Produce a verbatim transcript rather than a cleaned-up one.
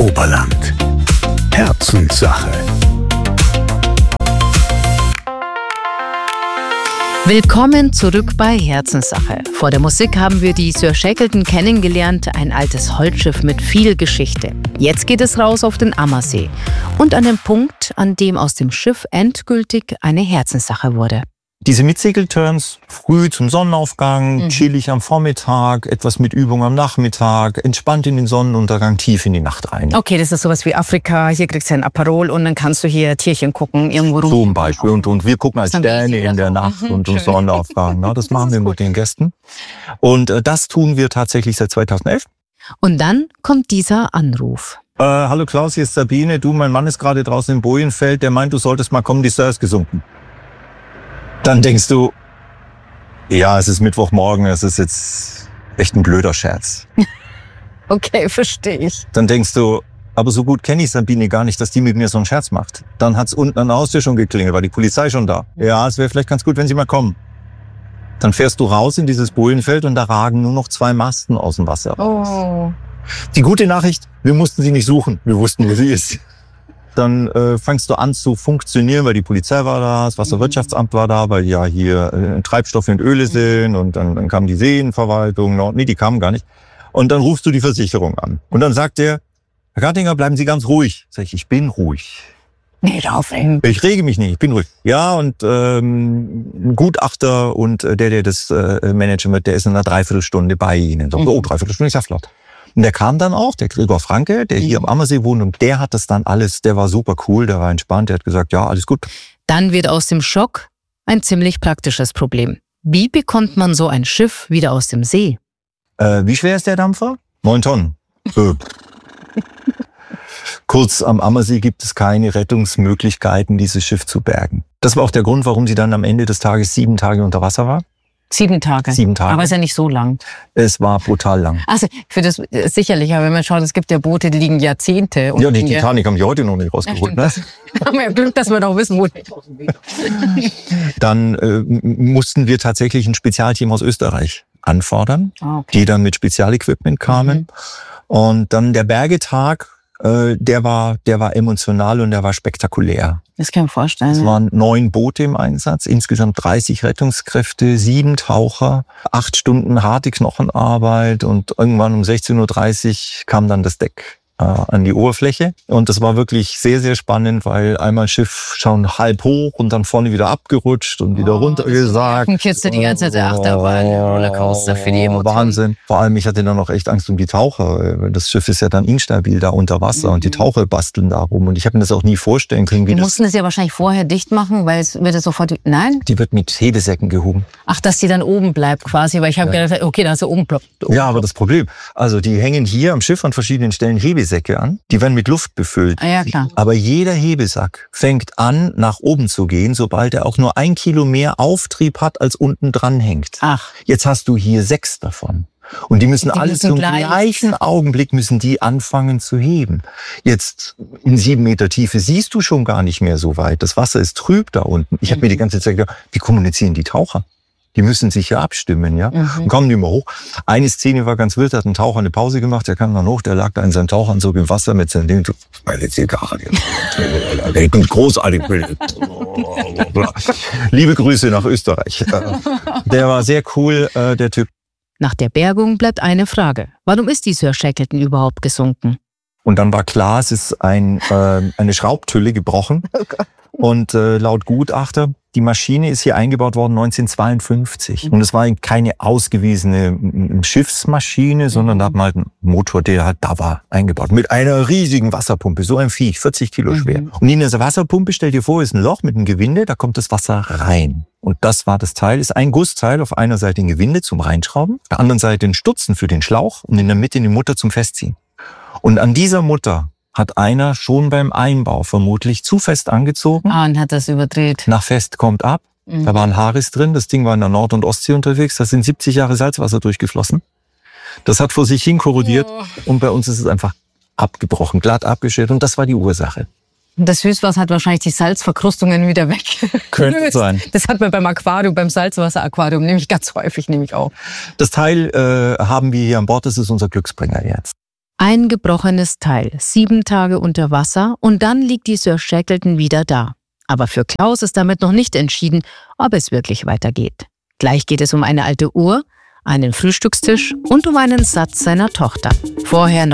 Oberland. Herzenssache. Willkommen zurück bei Herzenssache. Vor der Musik haben wir die Sir Shackleton kennengelernt, ein altes Holzschiff mit viel Geschichte. Jetzt geht es raus auf den Ammersee und an den Punkt, an dem aus dem Schiff endgültig eine Herzenssache wurde. Diese Mitsegelturns, früh zum Sonnenaufgang, mhm. chillig am Vormittag, etwas mit Übung am Nachmittag, entspannt in den Sonnenuntergang, tief in die Nacht rein. Okay, das ist sowas wie Afrika, hier kriegst du ein Aperol und dann kannst du hier Tierchen gucken, irgendwo rum. Zum Beispiel. Und, und wir gucken als Sterne in der Nacht mhm, und im Sonnenaufgang. Na, das machen wir mit den Gästen. Und äh, das tun wir tatsächlich seit zweitausendelf. Und dann kommt dieser Anruf. Äh, hallo Klaus, hier ist Sabine. Du, mein Mann ist gerade draußen im Bojenfeld. Der meint, du solltest mal kommen, die Sir ist gesunken. Dann denkst du, ja, es ist Mittwochmorgen, es ist jetzt echt ein blöder Scherz. Okay, verstehe ich. Dann denkst du, aber so gut kenne ich Sabine gar nicht, dass die mit mir so einen Scherz macht. Dann hat's unten an der Haustür schon geklingelt, war die Polizei schon da. Ja, es wäre vielleicht ganz gut, wenn sie mal kommen. Dann fährst du raus in dieses Bojenfeld und da ragen nur noch zwei Masten aus dem Wasser raus. Oh. Die gute Nachricht, wir mussten sie nicht suchen, wir wussten, wo sie ist. Dann äh, fängst du an zu funktionieren, weil die Polizei war da, das Wasserwirtschaftsamt war da, weil ja hier äh, Treibstoffe und Öle sind und dann, dann kam die Seenverwaltung, no, nee, die kamen gar nicht. Und dann rufst du die Versicherung an. Und dann sagt der, Herr Gartinger, bleiben Sie ganz ruhig. Sag ich, ich bin ruhig. Nicht aufregen. Ich rege mich nicht, ich bin ruhig. Ja, und ähm, ein Gutachter und äh, der, der das äh, managen wird, der ist in einer Dreiviertelstunde bei Ihnen. So, oh, Dreiviertelstunde, ich sag's laut. Und der kam dann auch, der Gregor Franke, der hier am Ammersee wohnt, und der hat das dann alles, der war super cool, der war entspannt, der hat gesagt, ja, alles gut. Dann wird aus dem Schock ein ziemlich praktisches Problem. Wie bekommt man so ein Schiff wieder aus dem See? Äh, wie schwer ist der Dampfer? Neun Tonnen. äh. Kurz, am Ammersee gibt es keine Rettungsmöglichkeiten, dieses Schiff zu bergen. Das war auch der Grund, warum sie dann am Ende des Tages sieben Tage unter Wasser war. Sieben Tage. Sieben Tage. Aber ist ja nicht so lang. Es war brutal lang. Also für das sicherlich, aber wenn man schaut, es gibt ja Boote, die liegen Jahrzehnte. Und ja, die Titanic haben die heute noch nicht rausgeholt. Ja, ne? Haben wir ja Glück, dass wir noch wissen, wo. Dann äh, mussten wir tatsächlich ein Spezialteam aus Österreich anfordern, okay. die dann mit Spezialequipment kamen. Mhm. Und dann der Bergetag, äh, der war, der war emotional und der war spektakulär. Das kann ich mir vorstellen. Es waren neun Boote im Einsatz, insgesamt dreißig Rettungskräfte, sieben Taucher, acht Stunden harte Knochenarbeit und irgendwann um sechzehn Uhr dreißig kam dann das Deck äh, an die Oberfläche. Und das war wirklich sehr, sehr spannend, weil einmal Schiff schon halb hoch und dann vorne wieder abgerutscht und wieder oh, runtergesagt. Und jetzt die ganze Zeit Achterbahn, Rollercoaster für die Emotionen. Wahnsinn. Vor allem, ich hatte dann noch echt Angst um die Taucher. Das Schiff ist ja dann instabil da unter Wasser mhm. und die Taucher basteln da rum. Und ich habe mir das auch nie vorstellen können. Wie die das mussten es ja wahrscheinlich vorher dicht machen, weil es wird sofort... Nein? Die wird mit Hebesäcken gehoben. Ach, dass die dann oben bleibt quasi, weil ich habe ja. gedacht, okay, da ist sie oben. Ja, aber das Problem, also die hängen hier am Schiff an verschiedenen Stellen Hebesäcke an. Die werden mit Luft befüllt. Ah, ja, klar. Aber jeder Hebesack fängt an, nach oben zu gehen, sobald er auch nur ein Kilo mehr Auftrieb hat, als unten dran hängt. Ach. Jetzt hast du hier sechs davon. Und die müssen die alle müssen zum gleich. gleichen Augenblick müssen die anfangen zu heben. Jetzt in sieben Meter Tiefe siehst du schon gar nicht mehr so weit. Das Wasser ist trüb da unten. Ich mhm. habe mir die ganze Zeit gedacht, wie kommunizieren die Taucher? Die müssen sich ja abstimmen, ja. Mhm. Und kommen die mal hoch. Eine Szene war ganz wild, da hat ein Taucher eine Pause gemacht, der kam dann hoch, der lag da in seinem Tauchanzug im Wasser mit seinem Ding. Großartig. Liebe Grüße nach Österreich. Der war sehr cool, der Typ. Nach der Bergung bleibt eine Frage. Warum ist die Sir Shackleton überhaupt gesunken? Und dann war klar, es ist ein, äh, eine Schraubtülle gebrochen. Oh Gott. Und äh, laut Gutachter, die Maschine ist hier eingebaut worden neunzehnhundertzweiundfünfzig. Mhm. Und es war keine ausgewiesene Schiffsmaschine, sondern da hat man halt einen Motor, der halt da war, eingebaut. Mit einer riesigen Wasserpumpe, so ein Viech, vierzig Kilo schwer. Mhm. Und in dieser Wasserpumpe, stell dir vor, ist ein Loch mit einem Gewinde, da kommt das Wasser rein. Und das war das Teil, ist ein Gussteil, auf einer Seite ein Gewinde zum Reinschrauben, auf der anderen Seite ein Stutzen für den Schlauch und in der Mitte eine Mutter zum Festziehen. Und an dieser Mutter hat einer schon beim Einbau vermutlich zu fest angezogen. Ah, und hat das überdreht. Nach fest kommt ab. Mhm. Da war ein Haarriss drin. Das Ding war in der Nord- und Ostsee unterwegs. Da sind siebzig Jahre Salzwasser durchgeflossen. Das hat vor sich hin korrodiert. Oh. Und bei uns ist es einfach abgebrochen, glatt abgeschält. Und das war die Ursache. Und das Süßwasser hat wahrscheinlich die Salzverkrustungen wieder weg. Könnte sein. Das hat man beim Aquarium, beim Salzwasseraquarium nämlich ganz häufig, nämlich auch. Das Teil äh, haben wir hier an Bord. Das ist unser Glücksbringer jetzt. Ein gebrochenes Teil, sieben Tage unter Wasser und dann liegt die Sir Shackleton wieder da. Aber für Klaus ist damit noch nicht entschieden, ob es wirklich weitergeht. Gleich geht es um eine alte Uhr, einen Frühstückstisch und um einen Satz seiner Tochter. Vorher noch